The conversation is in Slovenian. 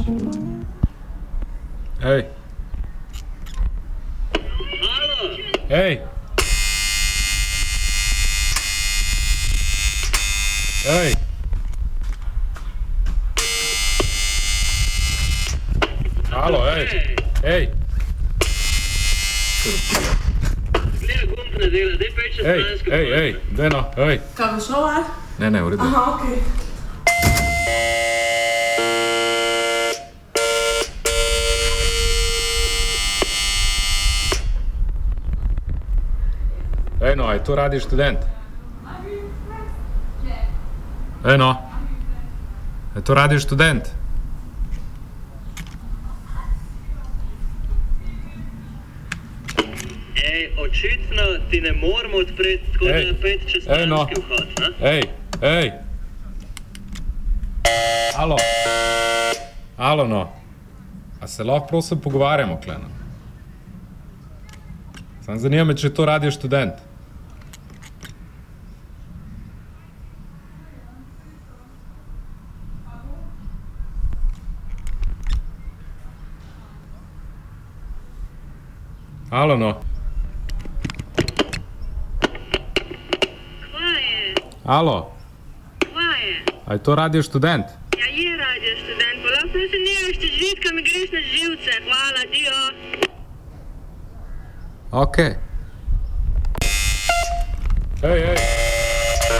Hej. Hej. Hej. Halo, hej. Hej. Hej, daj no, hej. Kaj bo šel, ali? Ne, v redu. Aha, okej. Ej no, je to Radio Študent? Ej no, je to Radio Študent? Očitno ti ne moramo odpreti, tako da je 5 čez stranski vhod, ne? Ej. Halo no. A se lahko prosim pogovarjamo, kleno? Sam zanima me, če je to Radio Študent. Halo no. Halo. Kaj je? A je to Radio Študent? Ja, je Radio Študent, pa lahko se nemaš te žvitka, mi greš na živce. Hvala, dio. Okej. Hej.